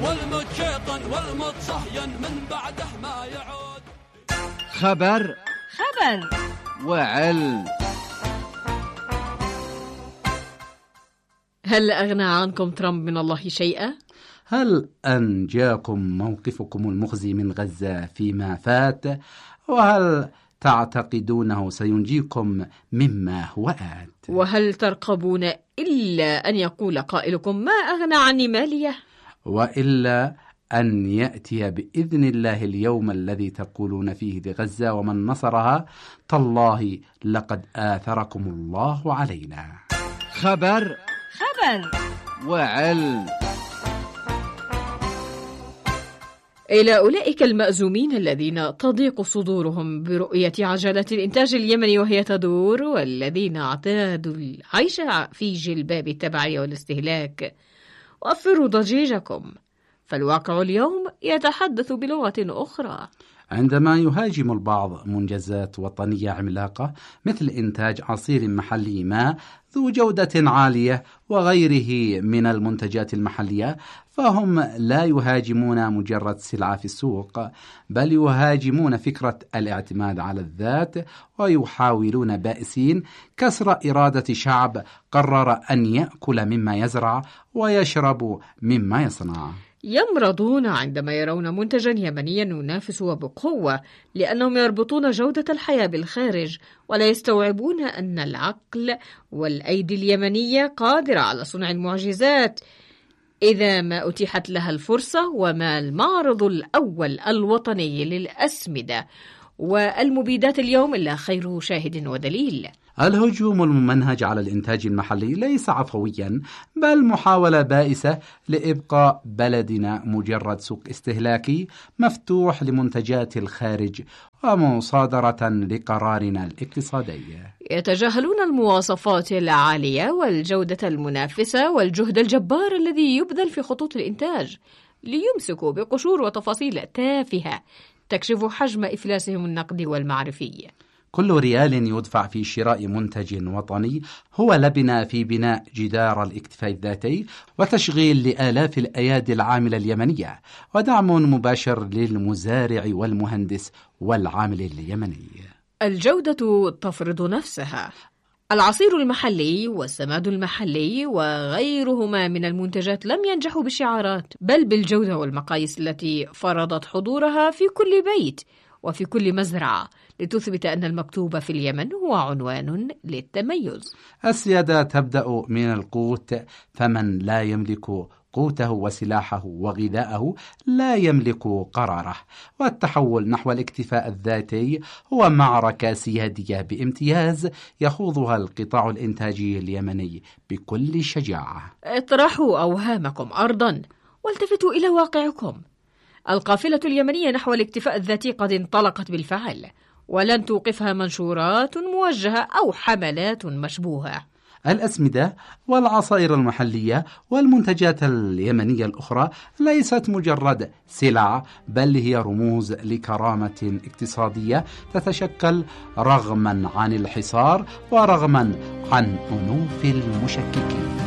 والمتشيطن والمتصهين من بعده ما يعود. خبر وعلم. هل أغنى عنكم ترامب من الله شيئا؟ هل أنجاكم موقفكم المخزي من غزة فيما فات؟ وهل تعتقدونه سينجيكم مما هو آت؟ وهل ترقبون إلا أن يقول قائلكم ما أغنى عني مالية؟ وإلا أن يأتي بإذن الله اليوم الذي تقولون فيه لغزة ومن نصرها تالله لقد آثركم الله علينا. خبر وعلم. إلى أولئك المأزومين الذين تضيق صدورهم برؤية عجلة الإنتاج اليمني وهي تدور، والذين اعتادوا العيش في جلباب التبعية والاستهلاك، وفروا ضجيجكم، فالواقع اليوم يتحدث بلغة أخرى. عندما يهاجم البعض منجزات وطنية عملاقة مثل إنتاج عصير محلي ما ذو جودة عالية وغيره من المنتجات المحلية، فهم لا يهاجمون مجرد سلعة في السوق، بل يهاجمون فكرة الاعتماد على الذات، ويحاولون بائسين كسر إرادة شعب قرر أن يأكل مما يزرع ويشرب مما يصنع. يمرضون عندما يرون منتجا يمنيا ينافس وبقوة، لأنهم يربطون جودة الحياة بالخارج، ولا يستوعبون أن العقل والأيدي اليمنية قادرة على صنع المعجزات إذا ما أتيحت لها الفرصة. وما المعرض الأول الوطني للأسمدة والمبيدات اليوم إلا خير شاهد ودليل. الهجوم الممنهج على الإنتاج المحلي ليس عفويا، بل محاولة بائسة لإبقاء بلدنا مجرد سوق استهلاكي مفتوح لمنتجات الخارج ومصادرة لقرارنا الاقتصادي. يتجاهلون المواصفات العالية والجودة المنافسة والجهد الجبار الذي يبذل في خطوط الإنتاج ليمسكوا بقشور وتفاصيل تافهة تكشف حجم إفلاسهم النقدي والمعرفي. كل ريال يدفع في شراء منتج وطني هو لبنة في بناء جدار الاكتفاء الذاتي وتشغيل لآلاف الأيادي العاملة اليمنية، ودعم مباشر للمزارع والمهندس والعامل اليمني. الجودة تفرض نفسها. العصير المحلي والسماد المحلي وغيرهما من المنتجات لم ينجحوا بالشعارات، بل بالجودة والمقاييس التي فرضت حضورها في كل بيت وفي كل مزرعة لتثبت أن المكتوب في اليمن هو عنوان للتميز. السيادة تبدأ من القوت، فمن لا يملك قوته وسلاحه وغذاءه لا يملك قراره. والتحول نحو الاكتفاء الذاتي هو معركة سيادية بامتياز يخوضها القطاع الإنتاجي اليمني بكل شجاعة. اطرحوا أوهامكم أرضا والتفتوا إلى واقعكم. القافلة اليمنية نحو الاكتفاء الذاتي قد انطلقت بالفعل، ولن توقفها منشورات موجهة أو حملات مشبوهة. الأسمدة والعصائر المحلية والمنتجات اليمنية الأخرى ليست مجرد سلع، بل هي رموز لكرامة اقتصادية تتشكل رغما عن الحصار ورغما عن أنوف المشككين.